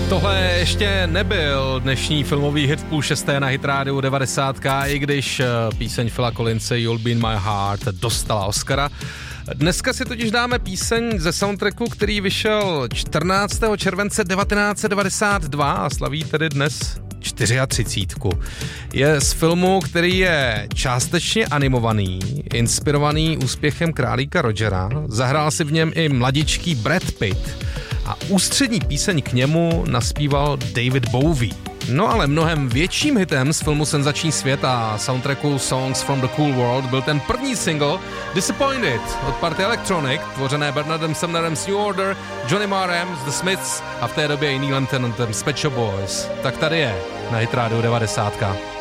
Tohle ještě nebyl dnešní filmový hit v 5:30 na Hit Radio 90, i když píseň Phila Collinse You'll Be in My Heart dostala Oscara. Dneska si totiž dáme píseň ze soundtracku, který vyšel 14. července 1992 a slaví tedy dnes 34. Je z filmu, který je částečně animovaný, inspirovaný úspěchem Králíka Rogera. Zahrál si v něm i mladičký Brad Pitt a ústřední píseň k němu naspíval David Bowie. No ale mnohem větším hitem z filmu Senzační svět a soundtracku Songs from the Cool World byl ten první single Disappointed od party Electronic, tvořené Bernardem Sumnerem z New Order, Johnny Marrem z The Smiths a v té době i Neilem Tennantem z Pet Shop Boys. Tak tady je na Hit Radio 90.